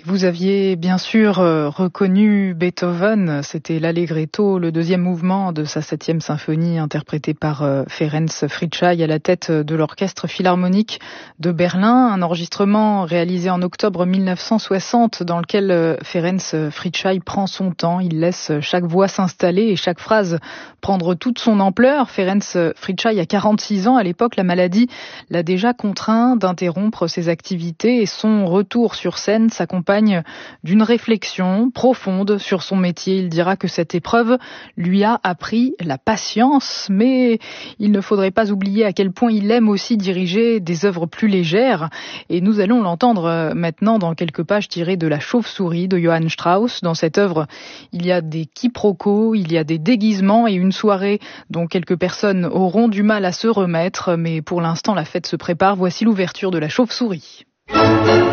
Vous aviez bien sûr reconnu Beethoven, c'était l'Allegretto, le deuxième mouvement de sa 7e symphonie interprété par Ferenc Fricsay à la tête de l'Orchestre Philharmonique de Berlin, un enregistrement réalisé en octobre 1960 dans lequel Ferenc Fricsay prend son temps, il laisse chaque voix s'installer et chaque phrase prendre toute son ampleur. Ferenc Fricsay a 46 ans à l'époque, la maladie l'a déjà contraint d'interrompre ses activités et son retour sur scène s'accompagne d'une réflexion profonde sur son métier. Il dira que cette épreuve lui a appris la patience, mais il ne faudrait pas oublier à quel point il aime aussi diriger des œuvres plus légères. Et nous allons l'entendre maintenant dans quelques pages tirées de La Chauve-souris de Johann Strauss. Dans cette œuvre, il y a des quiproquos, il y a des déguisements et une soirée dont quelques personnes auront du mal à se remettre. Mais pour l'instant, la fête se prépare. Voici l'ouverture de La Chauve-souris.